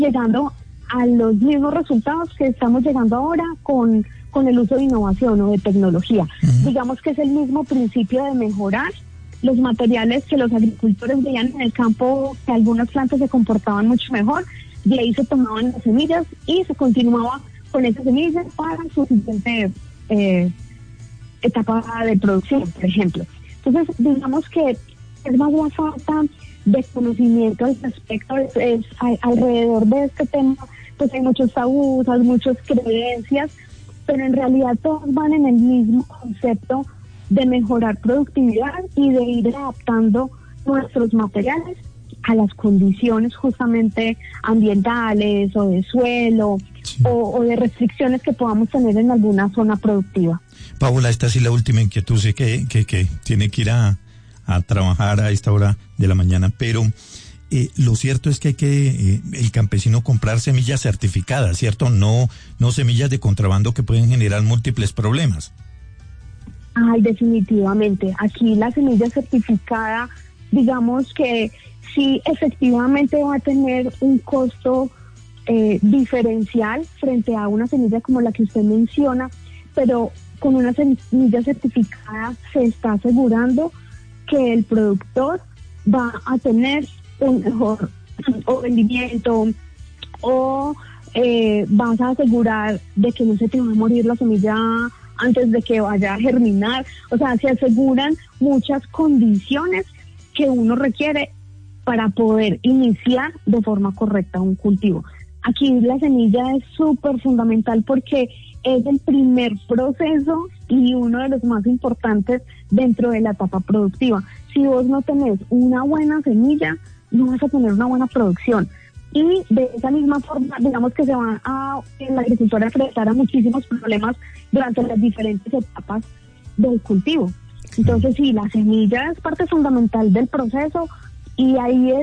llegando a los mismos resultados que estamos llegando ahora con el uso de innovación o de tecnología. Digamos que es el mismo principio de mejorar los materiales que los agricultores veían en el campo, que algunas plantas se comportaban mucho mejor, de ahí se tomaban las semillas y se continuaba con esas semillas para su siguiente etapa de producción, por ejemplo. Entonces, digamos que es más la falta de conocimiento al respecto, alrededor de este tema, pues hay muchos tabús, hay muchas creencias, pero en realidad todos van en el mismo concepto de mejorar productividad y de ir adaptando nuestros materiales a las condiciones justamente ambientales o de suelo, sí, o de restricciones que podamos tener en alguna zona productiva. Paola, esta sí la última inquietud, sé que tiene que ir a trabajar a esta hora de la mañana, pero lo cierto es que hay que el campesino comprar semillas certificadas, ¿cierto? No semillas de contrabando que pueden generar múltiples problemas. Ay, definitivamente. Aquí la semilla certificada, digamos que sí, efectivamente va a tener un costo diferencial frente a una semilla como la que usted menciona, pero con una semilla certificada se está asegurando que el productor va a tener un mejor rendimiento o vas a asegurar de que no se te va a morir la semilla antes de que vaya a germinar. O sea, se aseguran muchas condiciones que uno requiere para poder iniciar de forma correcta un cultivo. Aquí la semilla es súper fundamental porque es el primer proceso y uno de los más importantes dentro de la etapa productiva. Si vos no tenés una buena semilla, no vas a tener una buena producción. Y de esa misma forma, digamos que se va a la agricultura a enfrentar a muchísimos problemas durante las diferentes etapas del cultivo. Entonces, sí, la semilla es parte fundamental del proceso y ahí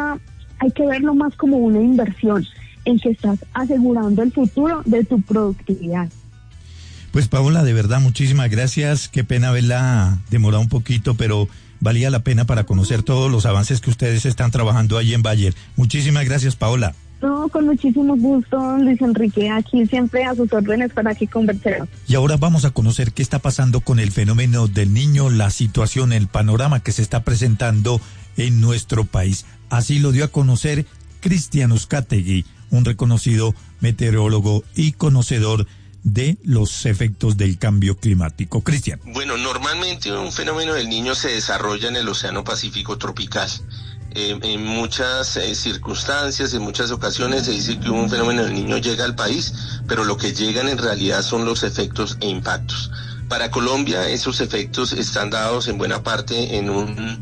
hay que verlo más como una inversión en que estás asegurando el futuro de tu productividad. Pues Paola, de verdad, muchísimas gracias. Qué pena haberla demorado un poquito, pero valía la pena para conocer todos los avances que ustedes están trabajando allí en Bayer. Muchísimas gracias, Paola. No, con muchísimo gusto, Luis Enrique, aquí siempre a sus órdenes para que conversemos. Y ahora vamos a conocer qué está pasando con el fenómeno del Niño, la situación, el panorama que se está presentando en nuestro país. Así lo dio a conocer Cristian Uzcategui, un reconocido meteorólogo y conocedor de los efectos del cambio climático. Cristian. Bueno, normalmente un fenómeno del Niño se desarrolla en el Océano Pacífico tropical. En muchas circunstancias, en muchas ocasiones se dice que un fenómeno del Niño llega al país, pero lo que llegan en realidad son los efectos e impactos. Para Colombia esos efectos están dados en buena parte en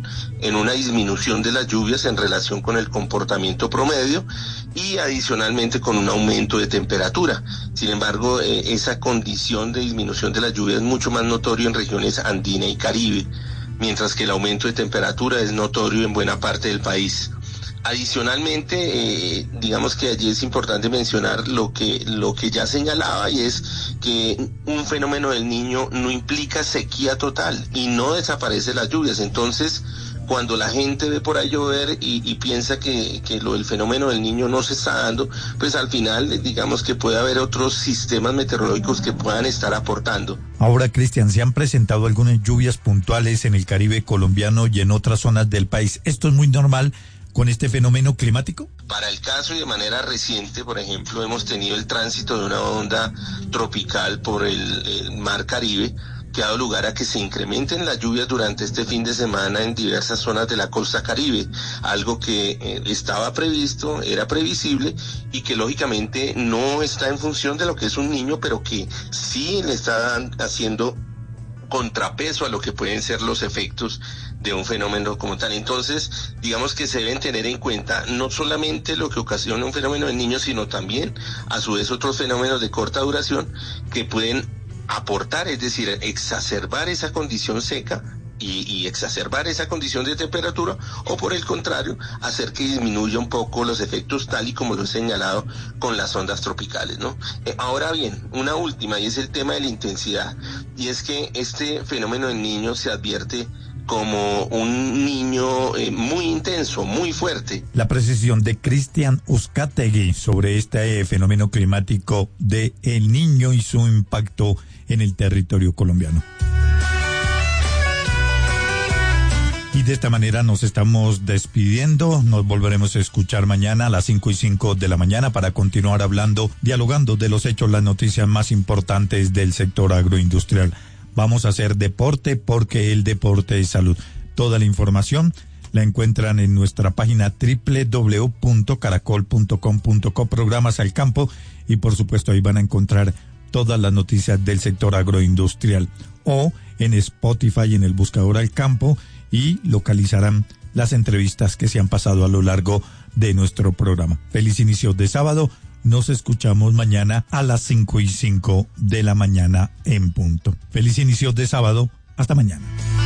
una disminución de las lluvias en relación con el comportamiento promedio y adicionalmente con un aumento de temperatura. Sin embargo, esa condición de disminución de las lluvias es mucho más notorio en regiones andina y Caribe, mientras que el aumento de temperatura es notorio en buena parte del país. Adicionalmente, digamos que allí es importante mencionar lo que ya señalaba, y es que un fenómeno del Niño no implica sequía total y no desaparecen las lluvias. Entonces, cuando la gente ve por ahí llover y piensa que el fenómeno del Niño no se está dando, pues al final digamos que puede haber otros sistemas meteorológicos que puedan estar aportando. Ahora, Cristian, ¿se han presentado algunas lluvias puntuales en el Caribe colombiano y en otras zonas del país? ¿Esto es muy normal con este fenómeno climático? Para el caso y de manera reciente, por ejemplo, hemos tenido el tránsito de una onda tropical por el mar Caribe, que ha dado lugar a que se incrementen las lluvias durante este fin de semana en diversas zonas de la costa Caribe, algo que estaba previsto, era previsible y que lógicamente no está en función de lo que es un Niño, pero que sí le está haciendo contrapeso a lo que pueden ser los efectos de un fenómeno como tal. Entonces, digamos que se deben tener en cuenta no solamente lo que ocasiona un fenómeno del Niño, sino también a su vez otros fenómenos de corta duración que pueden aportar, es decir, exacerbar esa condición seca y exacerbar esa condición de temperatura, o por el contrario, hacer que disminuya un poco los efectos, tal y como lo he señalado con las ondas tropicales, ¿no? Ahora bien, una última, y es el tema de la intensidad, y es que este fenómeno del Niño se advierte como un niño muy intenso, muy fuerte. La precisión de Cristian Uzcategui sobre este fenómeno climático de El Niño y su impacto en el territorio colombiano. Y de esta manera nos estamos despidiendo. Nos volveremos a escuchar mañana a las 5:05 de la mañana para continuar hablando, dialogando de los hechos, las noticias más importantes del sector agroindustrial. Vamos a hacer deporte porque el deporte es salud. Toda la información la encuentran en nuestra página www.caracol.com.co, programas al campo, y por supuesto ahí van a encontrar todas las noticias del sector agroindustrial, o en Spotify en el buscador al campo, y localizarán las entrevistas que se han pasado a lo largo de nuestro programa. Feliz inicio de sábado. Nos escuchamos mañana a las 5:05 de la mañana en punto. Feliz inicio de sábado. Hasta mañana.